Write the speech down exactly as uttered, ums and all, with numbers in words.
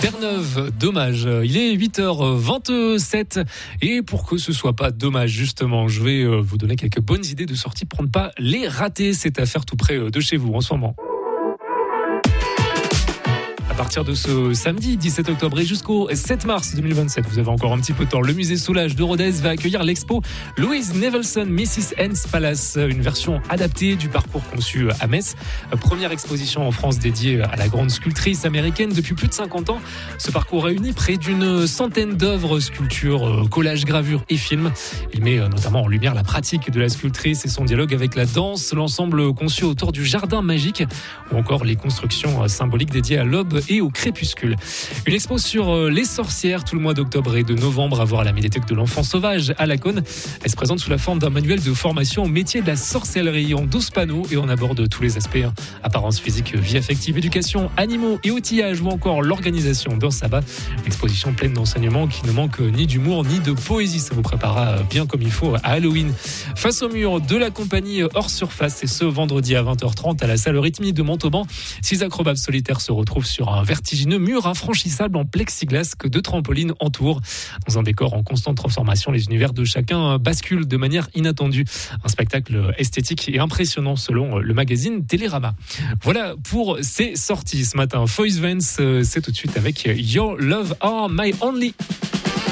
Terre-Neuve, dommage. Il est huit heures vingt-sept et pour que ce soit pas dommage, justement, je vais vous donner quelques bonnes idées de sortie pour ne pas les rater. Cette affaire tout près de chez vous en ce moment. À partir de ce samedi dix-sept octobre et jusqu'au sept mars deux mille vingt-sept, vous avez encore un petit peu de temps. Le musée Soulage de Rodez va accueillir l'expo Louise Nevelson, missus Ann's Palace, une version adaptée du parcours conçu à Metz. Première exposition en France dédiée à la grande sculptrice américaine depuis plus de cinquante ans. Ce parcours réunit près d'une centaine d'œuvres, sculptures, collages, gravures et films. Il met notamment en lumière la pratique de la sculptrice et son dialogue avec la danse, l'ensemble conçu autour du jardin magique ou encore les constructions symboliques dédiées à l'aube et au crépuscule. Une expo sur les sorcières tout le mois d'octobre et de novembre à voir à la médiathèque de l'enfant sauvage à Laconne. Elle se présente sous la forme d'un manuel de formation au métier de la sorcellerie en douze panneaux et on aborde tous les aspects, hein. Apparence physique, vie affective, éducation, animaux et outillage ou encore l'organisation d'un sabbat. Une exposition pleine d'enseignements qui ne manque ni d'humour ni de poésie. Ça vous préparera bien comme il faut à Halloween. Face au mur de la compagnie Hors Surface, c'est ce vendredi à vingt heures trente à la salle Rythmie de Montauban. Six acrobates solitaires se retrouvent sur un vertigineux mur infranchissable en plexiglas que deux trampolines entourent. Dans un décor en constante transformation, les univers de chacun basculent de manière inattendue. Un spectacle esthétique et impressionnant selon le magazine Télérama. Voilà pour ces sorties ce matin. Foyce Vance, c'est tout de suite avec Your Love Are My Only.